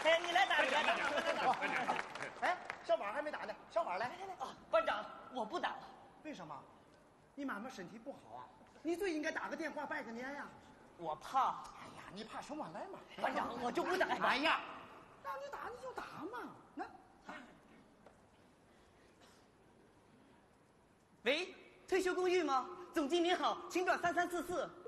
哎，你来打，你来打。 哎，小婉还没打呢，小婉来。 啊，班长，我不打了。 为什么？你妈妈身体不好啊，你最应该打个电话拜个年呀。 我怕。 哎呀，你怕什么来嘛？ 班长，我就不打。 哎呀，让你打你就打嘛。那， 喂，退休公寓吗？总经理好，请转3344。